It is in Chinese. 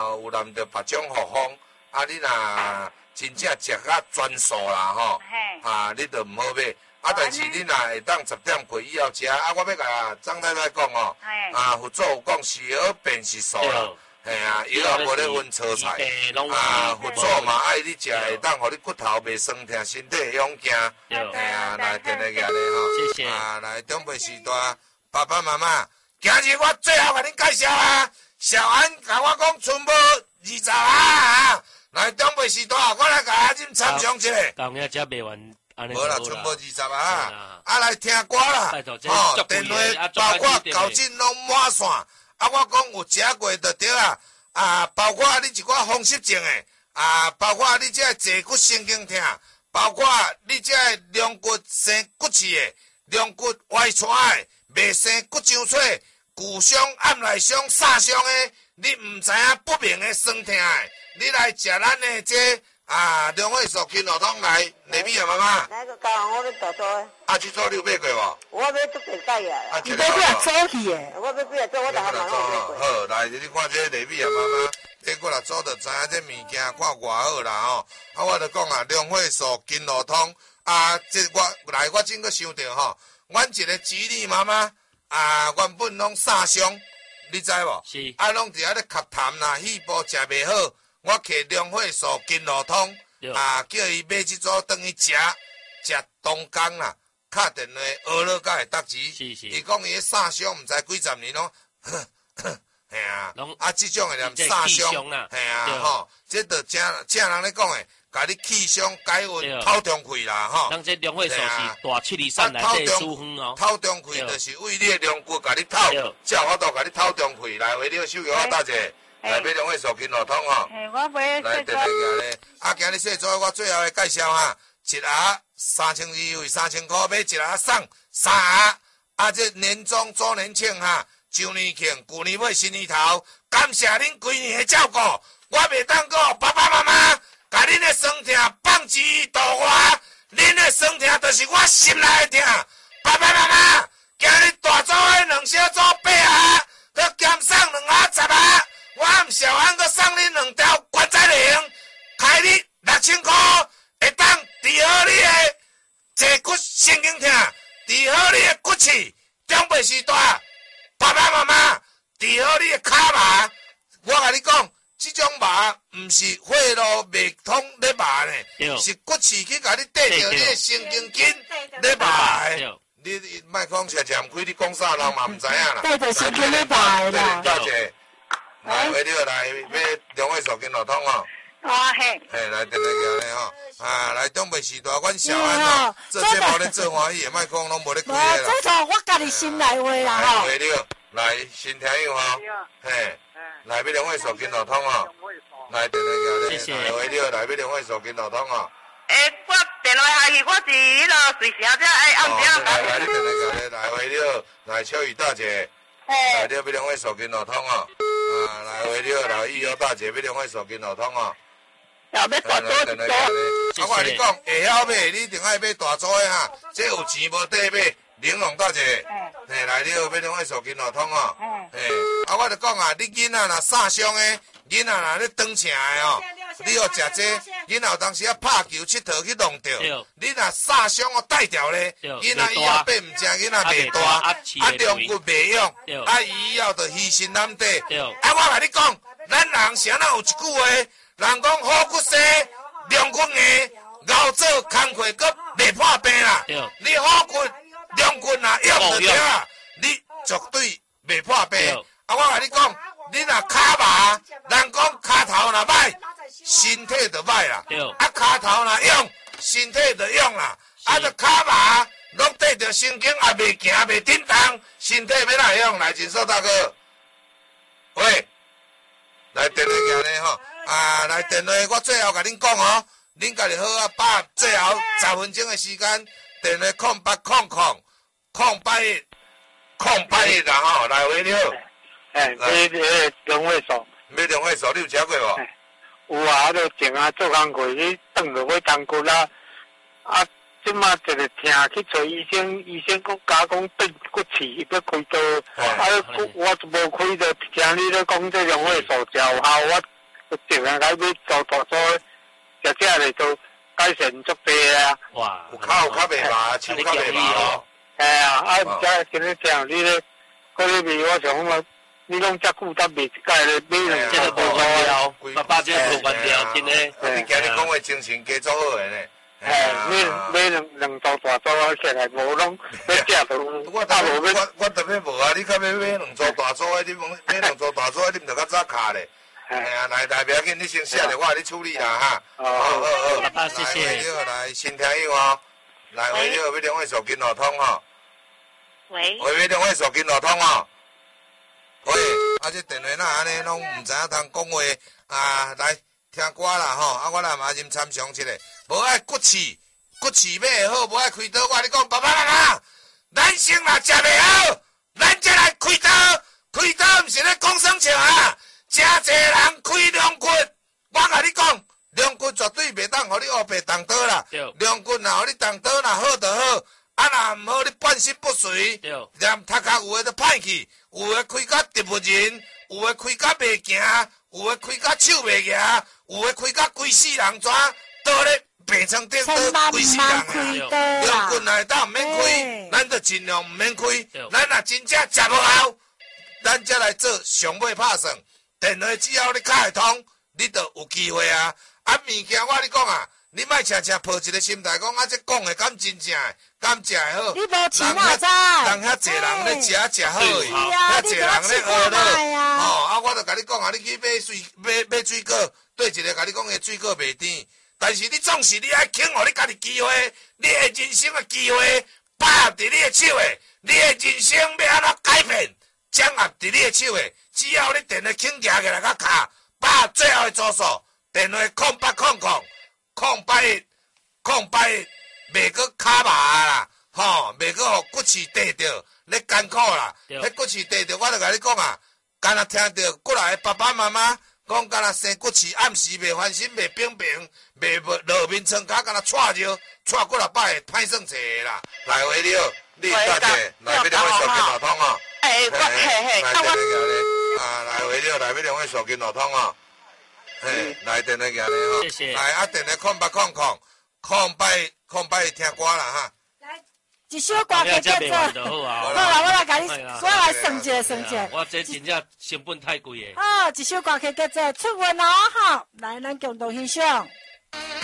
有难着别种服风，啊，你若真正食较专素啦吼，你着毋好买。啊，但是你若会当10点过以后食，啊，我要甲张太太讲哦，佛祖有讲小便是素啦，嘿啊，药也无咧分蔬菜，佛祖嘛爱你食会当，互你骨头袂酸痛，身体会勇健，嘿啊，来电来个咧吼， 谢谢来长辈时代，爸爸妈妈，今日我最后甲恁介绍啊，小安甲我讲剩无20啊，来长辈时代，我来甲阿恁参详一下， 到遐只卖完。 无啦，剩无20啊！啊来听歌啦，电话包括交警拢满线。啊，我讲有食过就对啦。啊，包括你一寡风湿症的，啊，包括你这坐骨神经痛，包括你这龙骨生骨刺的、龙骨歪斜的、未生骨上脆、骨伤、暗内伤、煞伤的，你唔知影不明的酸痛的，你来食咱的这。两位素筋肉汤来，内米啊妈妈。 那个教我要大做。 啊，这组你有买过无？ 我买足几摆啊。 你买几啊组去诶？我买几啊组，我大汉买过。 好，来，你看这内米啊妈妈，这过来组就知影这物件看偌好啦吼。啊，我就讲啊，两位素筋肉汤啊，这我真个想到吼，阮一个子女妈妈啊，原本拢煞伤，你知无？ 是。 啊，拢伫遐咧咳痰啦，肺部食袂好。我摕两血素筋肉汤，叫伊买这组等于食当工啦，敲电话学了甲会得志。伊讲伊煞伤，毋知几十年咯，嘿啊，这种的念煞伤，嘿啊，吼，这着正人咧讲诶，甲你气伤解运透中气啦，吼。 咱这两血素是大723内底舒缓哦。 透中气就是为你的龙骨甲你透，才有法度甲你透中气来，为了手给我搭者。来买两位素筋肉汤吼， 我买来电来行咧。啊，今日细组我最后的介绍哈，一盒32位3000块，买一盒送3盒。啊，这年终周年庆哈，周年庆，旧年尾新年头，感谢恁规年的照顾。我袂当讲爸爸妈妈，甲恁的酸痛放之度外，恁的酸痛就是我心内的痛。爸爸妈妈，今日大组的两小组8盒，佮减送2盒10盒。我毋小安阁送你2条棺材铃，开你6000块，会当治好你的坐骨神经痛，治好你的骨刺，长辈时代，爸爸妈妈治好你的骹麻。我甲你讲，这种麻毋是血路袂通咧麻呢，是骨刺去甲你缀着你的神经筋咧麻的。你莫讲车车唔开，你讲啥人嘛毋知影啦。 缀着神经咧麻的啦。 大姐。来，为了来买两位素筋肉汤哦。 嘿。 嘿，来电来行咧吼，来长辈时代，阮小安吼，做节目咧做欢喜，莫讲拢无咧开啦。 这种我家己心内话啦吼。 为了来新听友吼，嘿，来买两位素筋肉汤哦。来电来行咧， 谢谢。 为了来买两位素筋肉汤哦。 我电话下去，我是迄个随时只按点。 来电来行咧，来为了来秋雨大姐，来了买两位素筋肉汤哦。来为了来以后大姐要两位素筋肉汤哦。 要买大组一组。 我跟你讲，会晓买，你一定爱买大组的哈。这有钱无得买，玲珑大姐。嘿，来了买两位素筋肉汤哦。嘿，我就讲啊，你囡仔若煞伤的，囡仔若咧长请的哦，你要食这，囡仔有当时啊拍球佚佗去弄着，你若煞伤哦带掉咧，囡仔以后变唔正，囡仔袂大，啊龙骨袂用，啊以后就牺牲咱地。啊，我甲你讲，咱人谁人有一句话，人讲好骨细，龙骨硬，熬做工课阁袂破病啦。你好骨龙骨若用就对啊，你绝对袂破病。啊，我甲你讲，你若骹麻，人讲骹头若歹，身体就歹啦。啊，骹头若用，身体就用啦。啊，就骹麻，拢缀着神经也袂行袂振动，身体要哪用？来，真数大哥，喂，来电话行咧吼。来电话，我最后甲恁讲哦，恁家己好啊，把最后10分钟的时间，电话08000881啦吼，来回了。 买两位素。 买两位素，你有食过无？ 有啊，就前啊做工课去转落去当骨啦。啊，即马一个听去找医生，医生讲甲讲断骨刺，伊要开刀。我无开就听你咧讲这两位素有效，我尽量来要做大组，食食嚟做改善足地啊。 哇， 有脚有较袂麻，手较袂麻哦。 啊，唔知今日听你咧，嗰啲味我想讲，你拢遮久得未改咧，买两这个无关掉，爸爸这个无关掉，真诶。 你今日讲话精神加做好诶呢。 买两组大组起来，无拢要食到。 我特别无啊，你较要买两组大组诶，你买两组大组诶，你毋着较早卡咧。来代表紧，你先写咧，我来你处理啦哈。 好，爸爸谢谢。 来先听伊哦，来回了要电话手机落通吼。 喂。 要电话手机落通哦。喂，这电话那安尼拢唔知影通讲话啊，来听歌啦吼，我来嘛先参详一下，无爱骨气买好，无爱开刀，我跟你讲，爸爸妈妈，咱先若食袂好，咱才来开刀，开刀毋是咧讲生笑啊，真侪人开两骨，我甲你讲，两骨绝对袂当互你黑白动刀啦，两骨若互你动刀若好就好，若毋好你半身不遂，连头壳有诶都歹去。有诶开甲植物人，有诶开甲袂行，有诶开甲手袂举，有诶开甲规世人怎倒咧病床顶倒规世人啊！两棍来当毋免开，咱就尽量毋免开。咱若真正食无效，咱才来做上尾拍算。电话只要你敲会通，你就有机会啊！啊物件我你讲啊，你莫常常抱一个心态讲啊，这讲诶敢真正诶。敢食会好？ 你无钱哪知？ 人遐济人咧食好诶，遐济人咧学了。哦，我就甲你讲啊，你去买水果，对一个甲你讲诶水果袂甜，但是你总是你爱肯互你家己机会，你诶人生诶机会把握伫你诶手诶，你诶人生要安怎改变，掌握伫你诶手诶，只要你电话肯举起来甲卡，把最后诶组数，电话0800，袂搁卡麻啦，吼，袂搁互骨刺跌着，咧艰苦啦。迄骨刺跌着，我就甲你讲啊，敢若听着过来爸爸妈妈讲，敢若生骨刺，暗时袂翻身，袂平平，袂落面床骹，敢若踹着，踹过来摆会歹算者啦。来回了，你大姐，来要两位手机落通哦。 来电话来回了，来要两位手机落通哦。来电话行咧吼。 谢谢。 来啊，电话空白听歌啦哈。 来，一首歌叫做。好啦，我来甲你，我来算一下。 我这真正成本太贵诶。 一首歌叫做《出运》哦，好，来，咱共同欣赏。